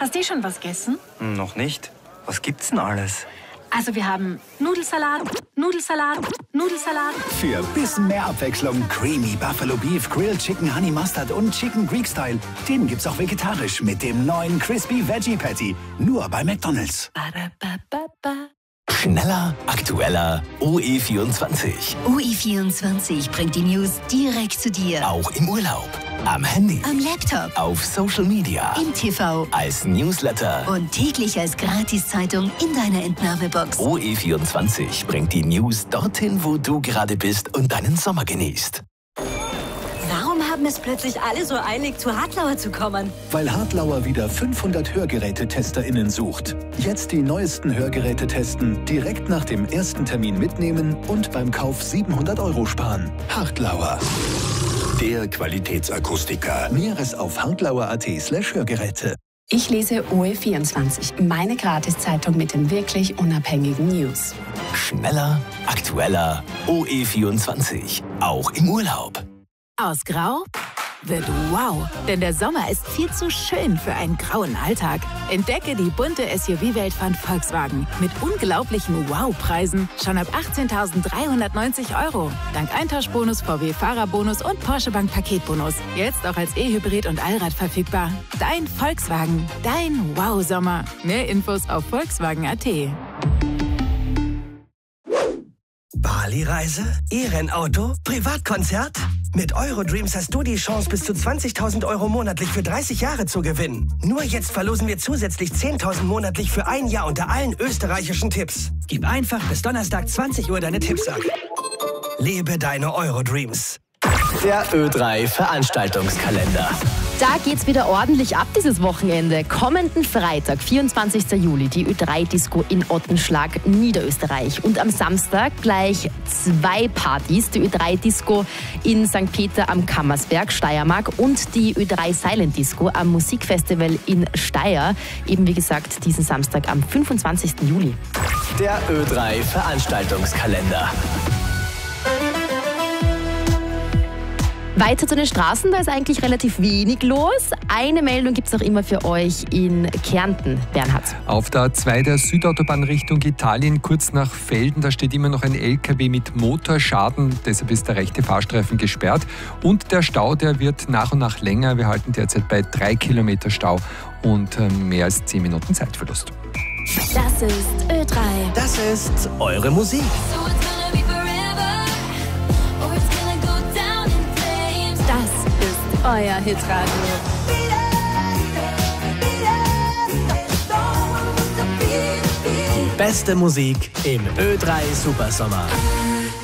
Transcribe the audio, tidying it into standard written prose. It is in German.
Hast du schon was gegessen? Noch nicht. Was gibt's denn alles? Also wir haben Nudelsalat, Nudelsalat, Nudelsalat. Für ein bisschen mehr Abwechslung Creamy Buffalo Beef, Grilled Chicken Honey Mustard und Chicken Greek Style. Den gibt's auch vegetarisch mit dem neuen Crispy Veggie Patty. Nur bei McDonald's. Schneller, aktueller, OE24. OE24 bringt die News direkt zu dir. Auch im Urlaub, am Handy, Am Laptop, auf Social Media, im TV als Newsletter. und täglich als Gratiszeitung in deiner Entnahmebox. OE24 bringt die News dorthin, wo du gerade bist und deinen Sommer genießt. Warum haben es plötzlich alle so eilig, zu Hartlauer zu kommen? Weil Hartlauer wieder 500 Hörgerätetesterinnen sucht. Jetzt die neuesten Hörgeräte testen, direkt nach dem ersten Termin mitnehmen und beim Kauf 700 € sparen. Hartlauer. Der Qualitätsakustiker. Näheres auf hartlauer.at/Hörgeräte. Ich lese OE24, meine Gratiszeitung mit den wirklich unabhängigen News. Schneller, aktueller, OE24. Auch im Urlaub. Aus Grau wird wow, denn der Sommer ist viel zu schön für einen grauen Alltag. Entdecke die bunte SUV-Welt von Volkswagen mit unglaublichen Wow-Preisen schon ab 18.390 €. Dank Eintauschbonus, VW-Fahrerbonus und Porsche Bank Paketbonus. Jetzt auch als E-Hybrid und Allrad verfügbar. Dein Volkswagen, dein Wow-Sommer. Mehr Infos auf Volkswagen.at. Bali-Reise? E-Rennauto? Privatkonzert? Mit Eurodreams hast du die Chance, bis zu 20.000 € monatlich für 30 Jahre zu gewinnen. Nur jetzt verlosen wir zusätzlich 10.000 monatlich für ein Jahr unter allen österreichischen Tipps. Gib einfach bis Donnerstag 20 Uhr deine Tipps ab. Lebe deine Eurodreams. Der Ö3 Veranstaltungskalender. Da geht's wieder ordentlich ab dieses Wochenende. Kommenden Freitag, 24. Juli, die Ö3-Disco in Ottenschlag, Niederösterreich. Und am Samstag gleich 2 Partys. Die Ö3-Disco in St. Peter am Kammersberg, Steiermark. Und die Ö3 Silent Disco am Musikfestival in Steyr. Eben wie gesagt, diesen Samstag am 25. Juli. Der Ö3 Veranstaltungskalender. Weiter zu den Straßen, da ist eigentlich relativ wenig los. Eine Meldung gibt es noch immer für euch in Kärnten, Bernhard. Auf der A2 der Südautobahn Richtung Italien, kurz nach Velden, da steht immer noch ein LKW mit Motorschaden. Deshalb ist der rechte Fahrstreifen gesperrt. Und der Stau, der wird nach und nach länger. Wir halten derzeit bei 3 Kilometer Stau und mehr als 10 Minuten Zeitverlust. Das ist Ö3. Das ist eure Musik. Das ist euer Hitradio. Die beste Musik im Ö3 Supersommer.